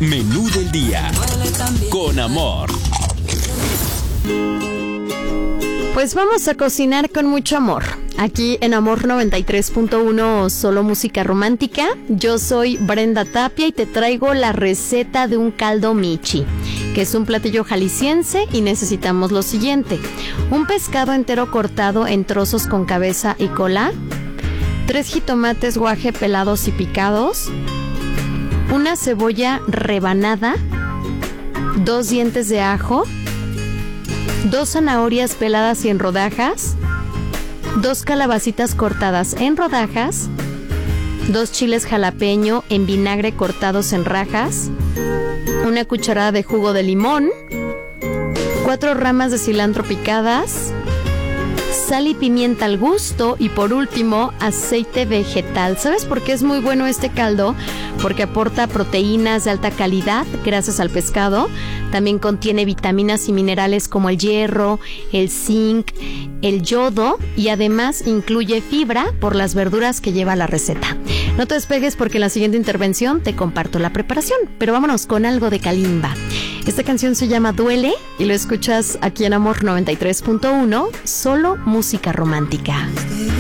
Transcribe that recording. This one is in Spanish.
Menú del día. Con amor. Pues vamos a cocinar con mucho amor. Aquí en Amor 93.1, solo música romántica. Yo soy Brenda Tapia y te traigo la receta de un caldo michi, que es un platillo jalisciense, y necesitamos lo siguiente: un pescado entero cortado en trozos con cabeza y cola, 3 jitomates guaje pelados y picados, una cebolla rebanada, 2 dientes de ajo, 2 zanahorias peladas y en rodajas, 2 calabacitas cortadas en rodajas, 2 chiles jalapeño en vinagre cortados en rajas, una cucharada de jugo de limón, 4 ramas de cilantro picadas, sal y pimienta al gusto, y por último, aceite vegetal. ¿Sabes por qué es muy bueno este caldo? Porque aporta proteínas de alta calidad gracias al pescado. También contiene vitaminas y minerales como el hierro, el zinc, el yodo, y además incluye fibra por las verduras que lleva la receta. No te despegues porque en la siguiente intervención te comparto la preparación, pero vámonos con algo de Kalimba. Esta canción se llama Duele y lo escuchas aquí en Amor 93.1, solo música romántica.